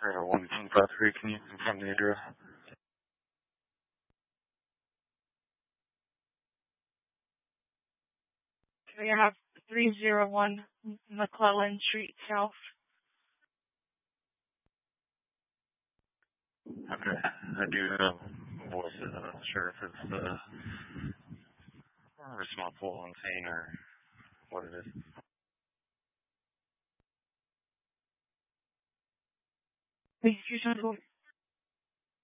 153, can you confirm the address? We have 301 McClellan Street South. Okay, I do have voice it. I'm not sure if it's responsible on scene or what it is. Please, you're